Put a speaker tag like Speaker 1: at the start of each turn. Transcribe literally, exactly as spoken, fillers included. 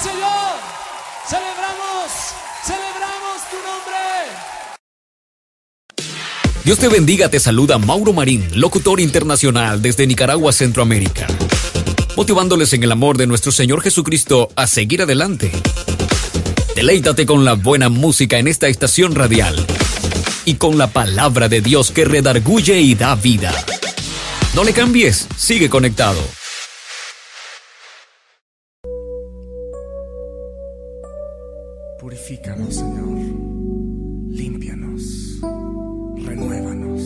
Speaker 1: Señor. Celebramos, celebramos tu nombre.
Speaker 2: Dios te bendiga, te saluda Mauro Marín, locutor internacional desde Nicaragua, Centroamérica, motivándoles en el amor de nuestro Señor Jesucristo a seguir adelante. Deleítate con la buena música en esta estación radial y con la palabra de Dios que redarguye y da vida. No le cambies, sigue conectado.
Speaker 3: Purifícanos, Señor. Límpianos. Renueva.